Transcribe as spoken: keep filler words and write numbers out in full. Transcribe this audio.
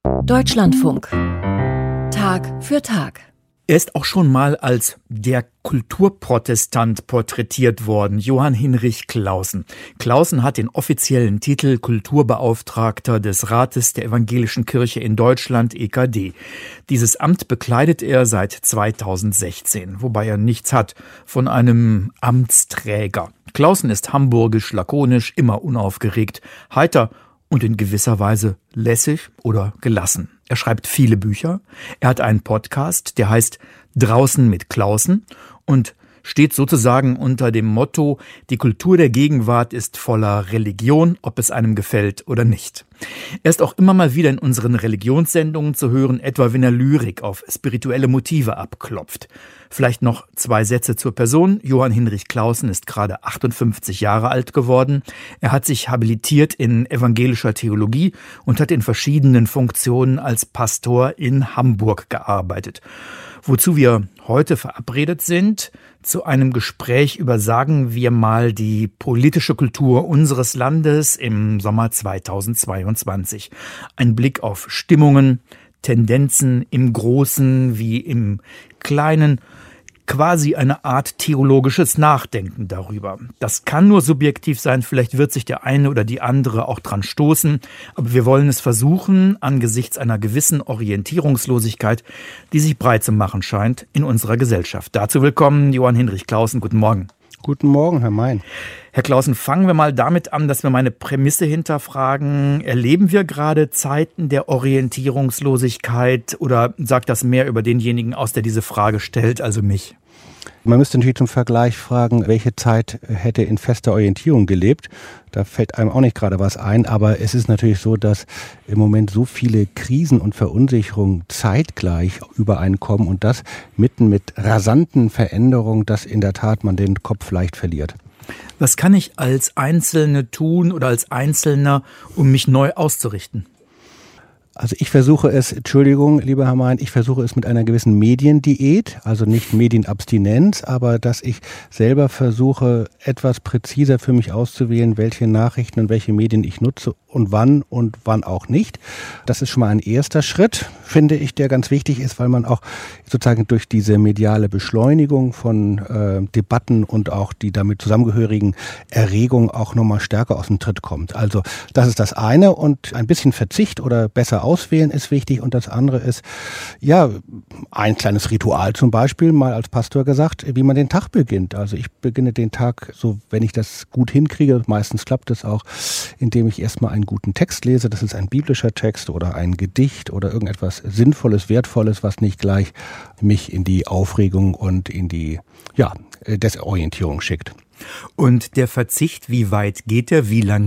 Deutschlandfunk. Tag für Tag. Er ist auch schon mal als der Kulturprotestant porträtiert worden, Johann Hinrich Clausen. Clausen hat den offiziellen Titel Kulturbeauftragter des Rates der Evangelischen Kirche in Deutschland, E K D. Dieses Amt bekleidet er seit zweitausendsechzehn, wobei er nichts hat von einem Amtsträger. Clausen ist hamburgisch, lakonisch, immer unaufgeregt, heiter und in gewisser Weise lässig oder gelassen. Er schreibt viele Bücher. Er hat einen Podcast, der heißt Draußen mit Clausen und steht sozusagen unter dem Motto, die Kultur der Gegenwart ist voller Religion, ob es einem gefällt oder nicht. Er ist auch immer mal wieder in unseren Religionssendungen zu hören, etwa wenn er Lyrik auf spirituelle Motive abklopft. Vielleicht noch zwei Sätze zur Person. Johann Hinrich Clausen ist gerade achtundfünfzig Jahre alt geworden. Er hat sich habilitiert in evangelischer Theologie und hat in verschiedenen Funktionen als Pastor in Hamburg gearbeitet. Wozu wir heute verabredet sind, zu einem Gespräch über, sagen wir mal, die politische Kultur unseres Landes im Sommer zweitausendzweiundzwanzig. Ein Blick auf Stimmungen, Tendenzen im Großen wie im Kleinen, quasi eine Art theologisches Nachdenken darüber. Das kann nur subjektiv sein, vielleicht wird sich der eine oder die andere auch dran stoßen, aber wir wollen es versuchen, angesichts einer gewissen Orientierungslosigkeit, die sich breit zu machen scheint in unserer Gesellschaft. Dazu willkommen, Johann Hinrich Clausen. Guten Morgen. Guten Morgen, Herr Mein. Herr Clausen, fangen wir mal damit an, dass wir meine Prämisse hinterfragen. Erleben wir gerade Zeiten der Orientierungslosigkeit oder sagt das mehr über denjenigen aus, der diese Frage stellt, also mich? Man müsste natürlich zum Vergleich fragen, welche Zeit hätte in fester Orientierung gelebt. Da fällt einem auch nicht gerade was ein, aber es ist natürlich so, dass im Moment so viele Krisen und Verunsicherungen zeitgleich übereinkommen und das mitten mit rasanten Veränderungen, dass in der Tat man den Kopf leicht verliert. Was kann ich als Einzelne tun oder als Einzelner, um mich neu auszurichten? Also ich versuche es, Entschuldigung, lieber Herr Mein, ich versuche es mit einer gewissen Mediendiät, also nicht Medienabstinenz, aber dass ich selber versuche, etwas präziser für mich auszuwählen, welche Nachrichten und welche Medien ich nutze und wann und wann auch nicht. Das ist schon mal ein erster Schritt, finde ich, der ganz wichtig ist, weil man auch sozusagen durch diese mediale Beschleunigung von äh, Debatten und auch die damit zusammengehörigen Erregungen auch nochmal stärker aus dem Tritt kommt. Also das ist das eine und ein bisschen Verzicht oder besser auswählen ist wichtig und das andere ist, ja, ein kleines Ritual zum Beispiel, mal als Pastor gesagt, wie man den Tag beginnt. Also ich beginne den Tag so, wenn ich das gut hinkriege, meistens klappt es auch, indem ich erstmal einen guten Text lese, das ist ein biblischer Text oder ein Gedicht oder irgendetwas Sinnvolles, Wertvolles, was nicht gleich mich in die Aufregung und in die, ja, Desorientierung schickt. Und der Verzicht, wie weit geht er, wie lang